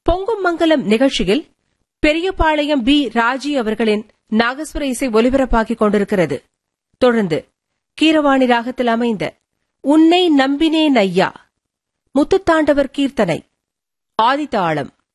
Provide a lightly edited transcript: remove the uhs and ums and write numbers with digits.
பொங்கும் மங்கலம் நிகழ்ச்சியில் பெரியபாளையம் பி. ராஜி அவர்களின் நாகஸ்வர இசை ஒலிபரப்பாகிக் கொண்டிருக்கிறது. தொடர்ந்து கீரவாணி ராகத்தில் அமைந்த உன்னை நம்பினேன் ஐயா, முத்துத்தாண்டவர் கீர்த்தனை, ஆதிதாளம்.